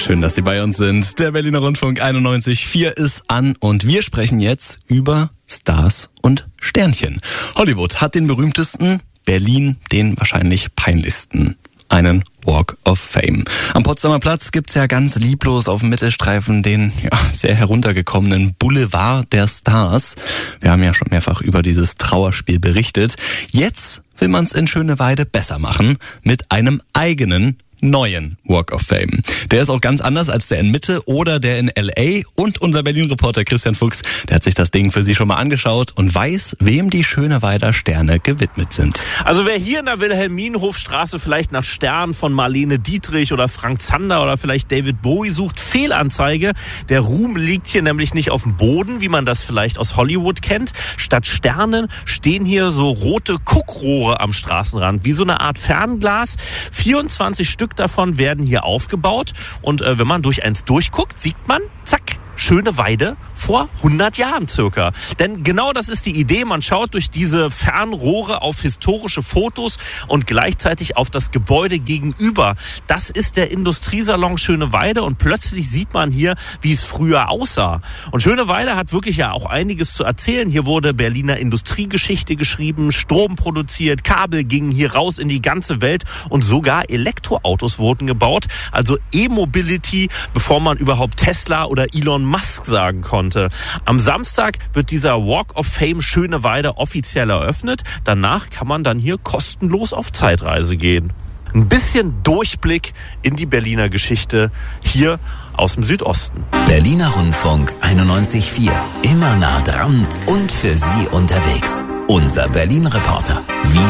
Schön, dass Sie bei uns sind. Der Berliner Rundfunk 91.4 ist an und wir sprechen jetzt über Stars und Sternchen. Hollywood hat den berühmtesten, Berlin den wahrscheinlich peinlichsten. Einen Walk of Fame. Am Potsdamer Platz gibt's ja ganz lieblos auf dem Mittelstreifen den sehr heruntergekommenen Boulevard der Stars. Wir haben ja schon mehrfach über dieses Trauerspiel berichtet. Jetzt will man's in Schöneweide besser machen mit einem eigenen neuen Walk of Fame. Der ist auch ganz anders als der in Mitte oder der in L.A. Und unser Berlin-Reporter Christian Fuchs, der hat sich das Ding für Sie schon mal angeschaut und weiß, wem die Schöneweider Sterne gewidmet sind. Also wer hier in der Wilhelminhofstraße vielleicht nach Sternen von Marlene Dietrich oder Frank Zander oder vielleicht David Bowie sucht, Fehlanzeige. Der Ruhm liegt hier nämlich nicht auf dem Boden, wie man das vielleicht aus Hollywood kennt. Statt Sternen stehen hier so rote Guckrohre am Straßenrand, wie so eine Art Fernglas. 24 Stück davon werden hier aufgebaut und wenn man durch eins durchguckt, sieht man, zack, Schöneweide vor 100 Jahren circa. Denn genau das ist die Idee. Man schaut durch diese Fernrohre auf historische Fotos und gleichzeitig auf das Gebäude gegenüber. Das ist der Industriesalon Schöneweide und plötzlich sieht man hier, wie es früher aussah. Und Schöneweide hat wirklich ja auch einiges zu erzählen. Hier wurde Berliner Industriegeschichte geschrieben, Strom produziert, Kabel gingen hier raus in die ganze Welt und sogar Elektroautos wurden gebaut. Also E-Mobility, bevor man überhaupt Tesla oder Elon Musk sagen konnte. Am Samstag wird dieser Walk of Fame Schöneweide offiziell eröffnet. Danach kann man dann hier kostenlos auf Zeitreise gehen. Ein bisschen Durchblick in die Berliner Geschichte hier aus dem Südosten. Berliner Rundfunk 91.4. Immer nah dran und für Sie unterwegs. Unser Berlin-Reporter.